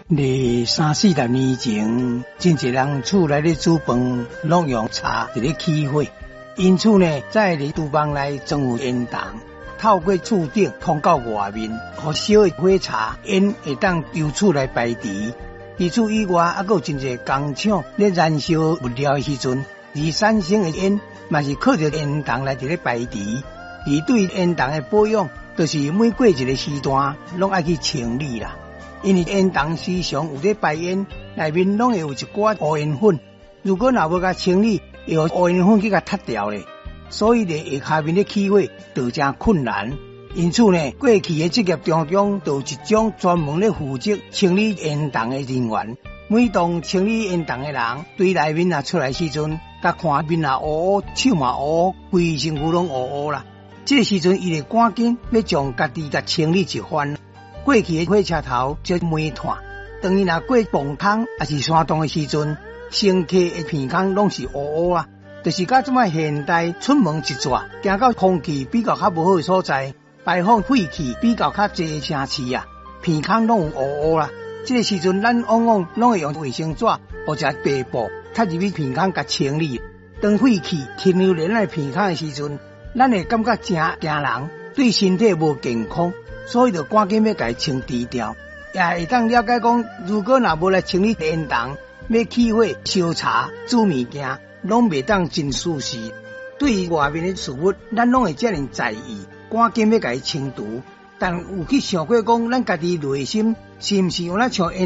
你30-40年前，真侪人厝内咧煮饭，拢用茶伫咧起火，因此呢，在伫厨房内装有烟筒，透过厝顶通到外面，互小的火柴烟会当由厝内排除。除此以外，还有真侪工厂咧燃烧物料的时阵，而产生的烟嘛是靠着烟筒来伫咧排除。而对烟筒的保养，就是每过一个时段，拢爱去清理啦。因为烟筒时常有咧排烟，内面拢会有一寡乌烟粉。如果若无甲清理，会有乌烟粉去甲踢掉咧，所以咧下面咧起火就真困难。因此呢，过去的职业当中，就有一种专门咧负责清理烟筒的人员。每当清理烟筒的人，对内面啊出来时阵，甲看面啊乌乌，手嘛乌乌，规身躯拢乌乌啦。这个时阵，伊就赶紧要将家己甲清理一番。过去的火车头叫煤炭，当伊若过磅空还是山洞的时阵，乘客的鼻孔拢是乌乌啊。就是甲这么现代出门一逝，行到空气比较较无好的所在，排放废气比较较侪城市啊，鼻孔拢有乌乌啦。这个时阵，咱往往拢会用卫生纸或者白布擦入去鼻孔甲清理。当废气停留在咱的鼻孔的时阵，咱会感觉真惊人，对身体无健康。所以就赶紧要甲伊清除掉，也会当了解讲，如果若无来清理烟筒，要起火、烧茶、煮物件，拢袂当真舒适。对于外面的事物，咱拢会遮尔在意，赶紧要甲伊清除。但有去想过讲，咱家己内心是毋是有那像